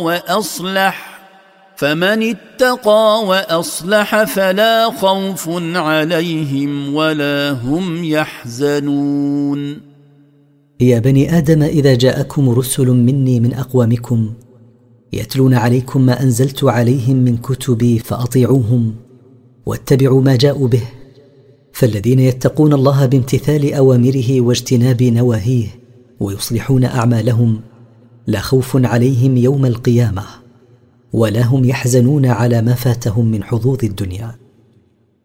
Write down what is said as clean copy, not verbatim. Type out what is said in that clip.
وأصلح فمن اتقى وأصلح فلا خوف عليهم ولا هم يحزنون. يا بني آدم إذا جاءكم رسل مني من أقوامكم يتلون عليكم ما أنزلت عليهم من كتبي فأطيعوهم واتبعوا ما جاءوا به، فالذين يتقون الله بامتثال أوامره واجتناب نواهيه ويصلحون أعمالهم لا خوف عليهم يوم القيامة ولا هم يحزنون على ما فاتهم من حظوظ الدنيا.